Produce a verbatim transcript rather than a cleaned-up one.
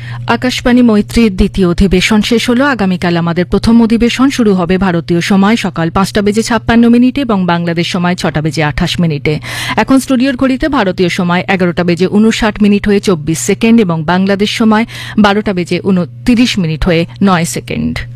আকাশবাণী মৈত্রীর দ্বিতীয় অধিবেশন শেষ হল। আগামীকাল আমাদের প্রথম অধিবেশন শুরু হবে ভারতীয় সময় সকাল পাঁচটা বেজে ছাপ্পান্ন মিনিটে এবং বাংলাদেশ সময় ছটা বেজে আঠাশ মিনিটে। এখন স্টুডিওর ঘড়িতে ভারতীয় সময় এগারোটা বেজে উনষাট মিনিট হয়ে চব্বিশ সেকেন্ড এবং বাংলাদেশ সময় বারোটা বেজে উনত্রিশ মিনিট হয়ে নয় সেকেন্ড।